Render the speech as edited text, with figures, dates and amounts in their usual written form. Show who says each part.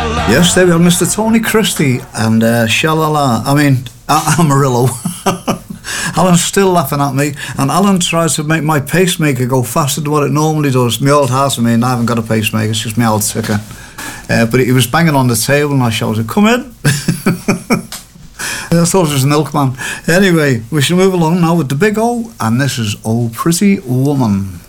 Speaker 1: Yes, there we are, Mr. Tony Christie and Shalala. I mean, Amarillo. Alan's still laughing at me, and Alan tries to make my pacemaker go faster than what it normally does. My old house, I mean, I haven't got a pacemaker, it's just my old ticker. But he was banging on the table, and I shouted, "Come in!" I thought it was the milkman. Anyway, we shall move along now with the big O, and this is "Oh Pretty Woman."